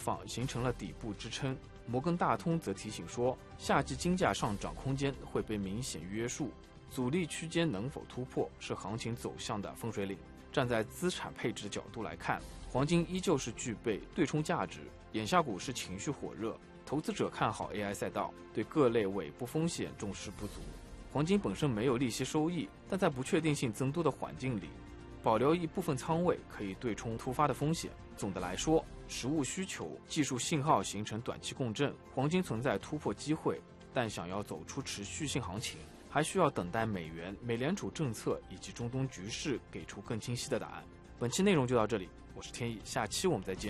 放，形成了底部支撑。摩根大通则提醒说，夏季金价上涨空间会被明显约束，阻力区间能否突破是行情走向的分水岭。站在资产配置角度来看，黄金依旧是具备对冲价值。眼下股市情绪火热，投资者看好 AI 赛道，对各类尾部风险重视不足。黄金本身没有利息收益，但在不确定性增多的环境里，保留一部分仓位可以对冲突发的风险。总的来说，实物需求、技术信号形成短期共振，黄金存在突破机会，但想要走出持续性行情，还需要等待美元、美联储政策以及中东局势给出更清晰的答案。本期内容就到这里，我是天意，下期我们再见。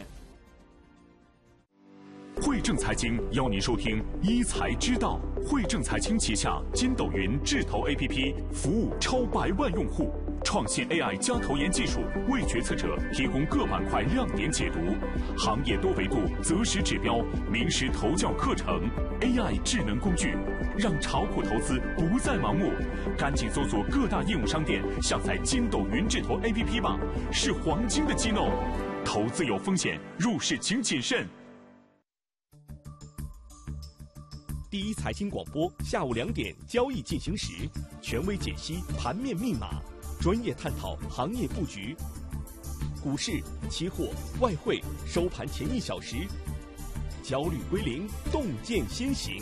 汇正财经邀您收听一财之道。汇正财经旗下筋斗云智投 APP 服务超100万用户，创新 AI 加投研技术，为决策者提供各板块亮点解读，行业多维度择时指标，名师投教课程 ，AI 智能工具，让炒股投资不再盲目。赶紧搜索各大应用商店，下载筋斗云智投 APP 吧，是黄金的激动。投资有风险，入市请谨慎。 第一财经广播下午2点交易进行时，权威解析盘面密码，专业探讨行业布局。股市、期货、外汇收盘前1小时，焦虑归零，洞见先行。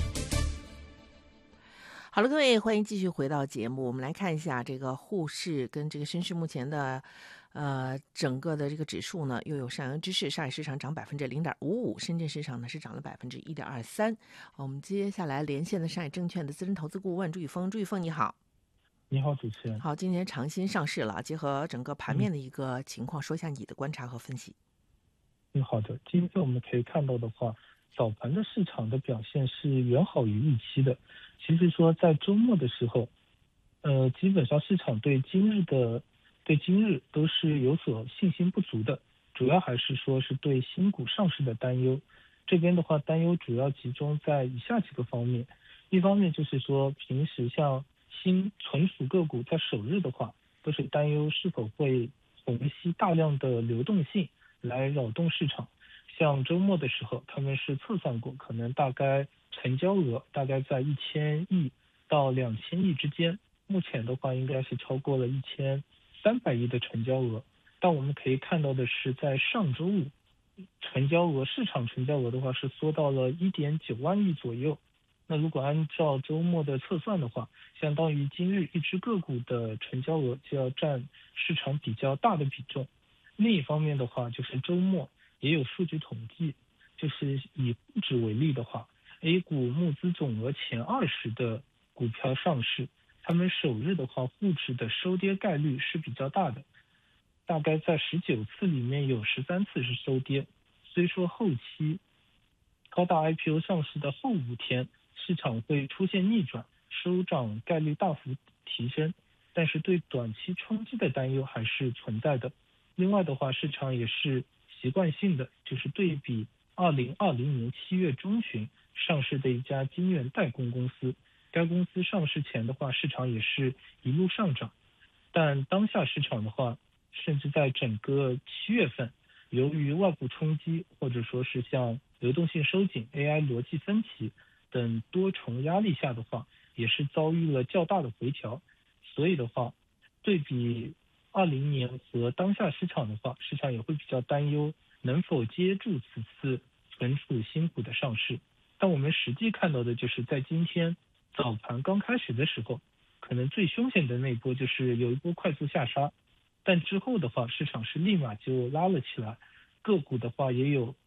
好了，各位，欢迎继续回到节目。我们来看一下这个沪市跟这个深市目前的整个的这个指数呢，又有上扬之势。上海市场涨0.55%，深圳市场呢是涨了1.23%。我们接下来连线的上海证券的资深投资顾问朱宇峰，朱宇峰你好。 你好，主持人。 好，今天长新上市了，结合整个盘面的一个情况，说一下你的观察和分析。 好的。今天我们可以看到的话，早盘的市场的表现是远好于预期的。其实说在周末的时候，基本上市场对今日都是有所信心不足的，主要还是说是对新股上市的担忧。这边的话，担忧主要集中在以下几个方面。一方面就是说，平时像新存储个股在首日的话，都是担忧是否会虹吸大量的流动性来扰动市场。像周末的时候，他们是测算过，可能大概成交额大概在1000亿到2000亿之间。目前的话，应该是超过了1300亿的成交额。但我们可以看到的是，在上周五，市场成交额的话是缩到了1.9万亿左右。那如果按照周末的测算的话，相当于今日一只个股的成交额就要占市场比较大的比重。另一方面的话，就是周末也有数据统计，就是以沪指为例的话， A 股募资总额前20的股票上市，他们首日的话，沪指的收跌概率是比较大的，大概在19次里面有13次是收跌。虽说后期高大 IPO 上市的后5天，市场会出现逆转，收涨概率大幅提升，但是对短期冲击的担忧还是存在的。另外的话，市场也是习惯性的，就是对比2020年7月中旬上市的一家晶圆代工公司，该公司上市前的话，市场也是一路上涨，但当下市场的话，甚至在整个7月份，由于外部冲击，或者说是像流动性收紧、AI 逻辑分歧等多重压力下的话，也是遭遇了较大的回调。所以的话，对比20年和当下市场的话，市场也会比较担忧能否接住此次存储新股的上市。但我们实际看到的就是在今天早盘刚开始的时候，可能最凶险的那一波就是有一波快速下杀，但之后的话，市场是立马就拉了起来，个股的话也有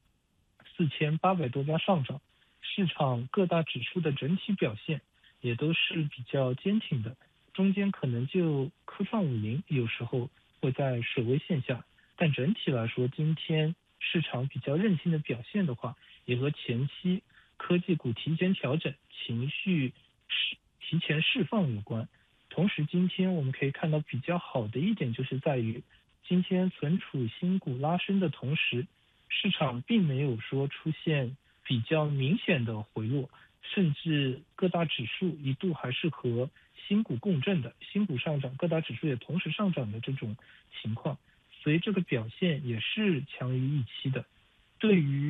4800多家上涨，市场各大指数的整体表现也都是比较坚挺的，中间可能就科创50有时候会在水位线下，但整体来说，今天市场比较韧性的表现的话，也和前期科技股提前调整、情绪提前释放有关。同时，今天我们可以看到比较好的一点就是在于，今天存储新股拉升的同时，市场并没有说出现比较明显的回落，甚至各大指数一度还是和新股共振的，新股上涨，各大指数也同时上涨的这种情况，所以这个表现也是强于预期的。对于